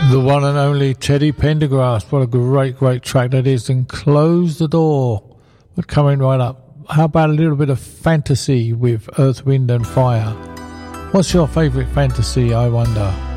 The one and only Teddy Pendergrass. What a great, great track that is. And Close the Door. But coming right up, how about a little bit of fantasy with Earth, Wind and Fire? What's your favourite fantasy, I wonder?